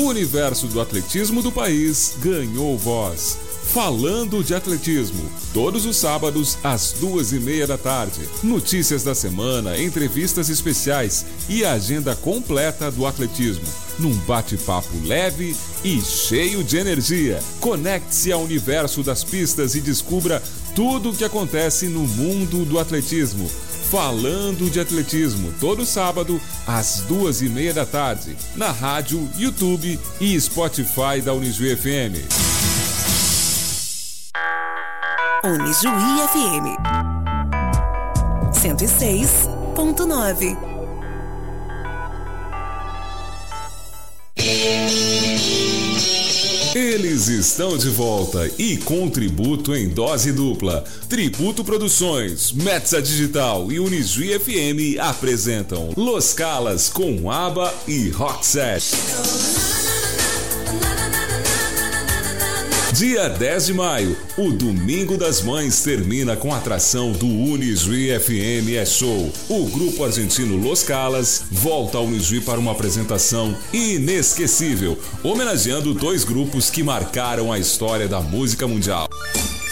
O universo do atletismo do país ganhou voz. Falando de Atletismo, todos os sábados às 2:30 da tarde. Notícias da semana, entrevistas especiais e a agenda completa do atletismo, num bate-papo leve e cheio de energia. Conecte-se ao universo das pistas e descubra tudo o que acontece no mundo do atletismo. Falando de Atletismo, todo sábado às 2:30 da tarde, na rádio, YouTube e Spotify da Unijuí FM. Unijuí FM 106.9. Eles estão de volta e com tributo em dose dupla. Tributo Produções, Metza Digital e Unijuí FM apresentam Los Calas com ABBA e Roxette. Dia 10 de maio, o Domingo das Mães termina com a atração do Unijuí FM Show. O grupo argentino Los Calas volta ao Unijuí para uma apresentação inesquecível, homenageando dois grupos que marcaram a história da música mundial.